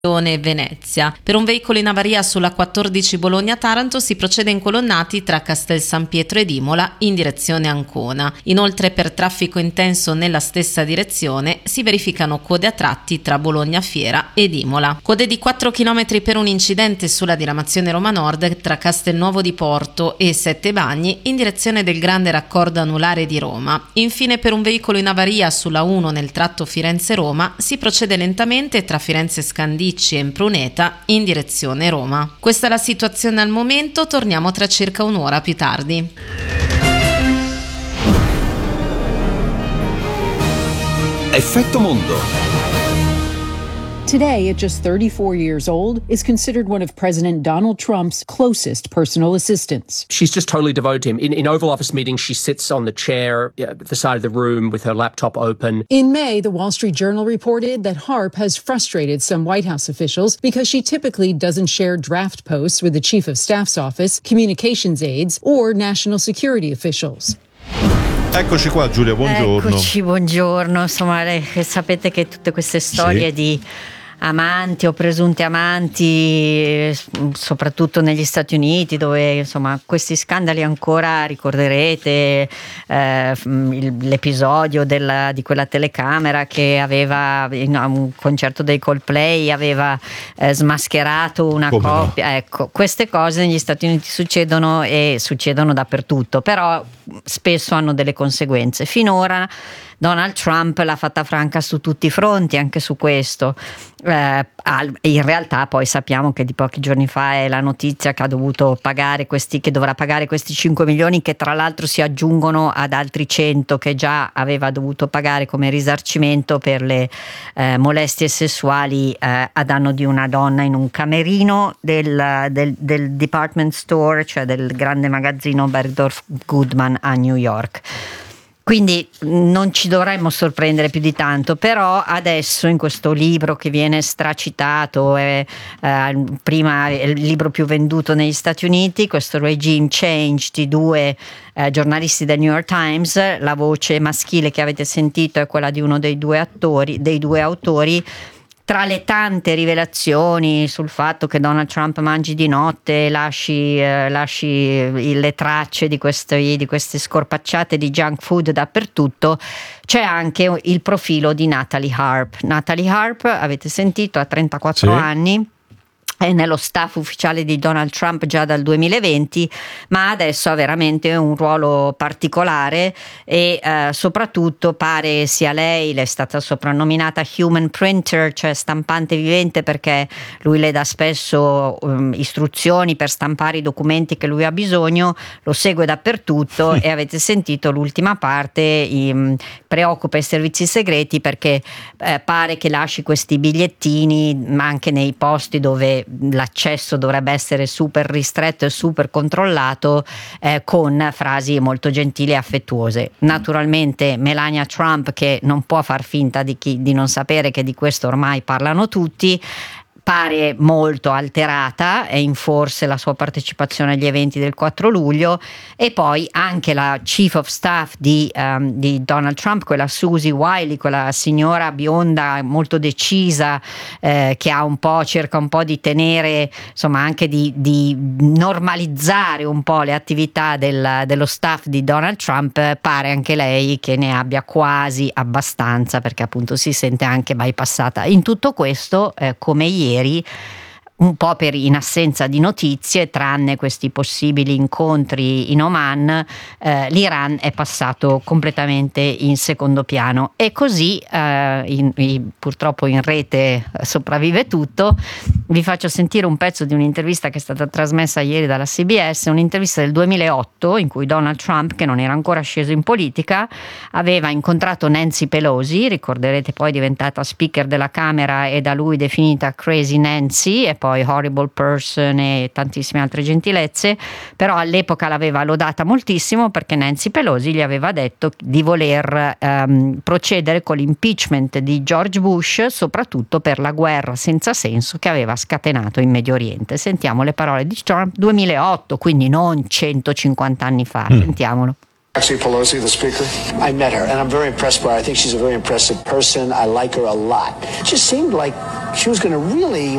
Venezia. Per un veicolo in avaria sulla 14 Bologna-Taranto si procede in colonnati tra Castel San Pietro ed Imola in direzione Ancona. Inoltre, per traffico intenso nella stessa direzione si verificano code a tratti tra Bologna Fiera ed Imola. Code di 4 km per un incidente sulla diramazione Roma Nord tra Castelnuovo di Porto e Sette Bagni in direzione del grande raccordo anulare di Roma. Infine, per un veicolo in avaria sulla 1 nel tratto Firenze-Roma si procede lentamente tra Firenze Scandicci e Impruneta in direzione Roma. Questa è la situazione al momento, torniamo tra circa un'ora più tardi. Effetto Mondo. Today, at just 34 years old, is considered one of President Donald Trump's closest personal assistants. She's just totally devoted to him. In Oval Office meetings, she sits on the chair at the side of the room with her laptop open. In May, the Wall Street Journal reported that Harp has frustrated some White House officials because she typically doesn't share draft posts with the Chief of Staff's office, communications aides, or national security officials. Eccoci qua Giulia, buongiorno. Eccoci, buongiorno. Insomma, sapete che tutte queste storie di amanti o presunti amanti, soprattutto negli Stati Uniti, dove insomma questi scandali ancora ricorderete, l'episodio di quella telecamera che aveva in un concerto dei Coldplay aveva smascherato una coppia. Ecco, queste cose negli Stati Uniti succedono e succedono dappertutto, però spesso hanno delle conseguenze. Finora Donald Trump l'ha fatta franca su tutti i fronti, anche su questo. In realtà poi sappiamo che di pochi giorni fa è la notizia che ha dovuto pagare che dovrà pagare questi 5 milioni, che tra l'altro si aggiungono ad altri 100 che già aveva dovuto pagare come risarcimento per le molestie sessuali a danno di una donna in un camerino del department store, cioè del grande magazzino Bergdorf Goodman a New York. Quindi non ci dovremmo sorprendere più di tanto, però adesso in questo libro che viene stracitato, prima è il libro più venduto negli Stati Uniti, questo Regime Change di due giornalisti del New York Times, la voce maschile che avete sentito è quella di uno dei due autori. Tra le tante rivelazioni sul fatto che Donald Trump mangi di notte e lasci le tracce di queste scorpacciate di junk food dappertutto, c'è anche il profilo di Natalie Harp. Natalie Harp, avete sentito, ha 34 anni. È nello staff ufficiale di Donald Trump già dal 2020, ma adesso ha veramente un ruolo particolare e soprattutto pare sia lei è stata soprannominata human printer, cioè stampante vivente, perché lui le dà spesso istruzioni per stampare i documenti che lui ha bisogno, lo segue dappertutto e avete sentito l'ultima parte, preoccupa i servizi segreti perché pare che lasci questi bigliettini ma anche nei posti dove l'accesso dovrebbe essere super ristretto e super controllato, con frasi molto gentili e affettuose. Naturalmente Melania Trump, che non può far finta di non sapere che di questo ormai parlano tutti, pare molto alterata, è in forse la sua partecipazione agli eventi del 4 luglio e poi anche la Chief of Staff di Donald Trump, quella Susie Wiley, quella signora bionda molto decisa, che cerca un po' di tenere, insomma anche di normalizzare un po' le attività dello staff di Donald Trump. Pare anche lei che ne abbia quasi abbastanza, perché appunto si sente anche bypassata. In tutto questo, come ieri, un po' in assenza di notizie, tranne questi possibili incontri in Oman, l'Iran è passato completamente in secondo piano e così purtroppo in rete sopravvive tutto. Vi faccio sentire un pezzo di un'intervista che è stata trasmessa ieri dalla CBS, un'intervista del 2008 in cui Donald Trump, che non era ancora sceso in politica, aveva incontrato Nancy Pelosi, ricorderete poi diventata speaker della Camera e da lui definita Crazy Nancy e poi horrible person e tantissime altre gentilezze, però all'epoca l'aveva lodata moltissimo perché Nancy Pelosi gli aveva detto di voler procedere con l'impeachment di George Bush, soprattutto per la guerra senza senso che aveva scatenato in Medio Oriente. Sentiamo le parole di Trump 2008, quindi non 150 anni fa. Sentiamolo. Nancy Pelosi, the speaker? I met her and I'm very impressed by her. I think she's a very impressive person. I like her a lot. It just seemed like she was going to really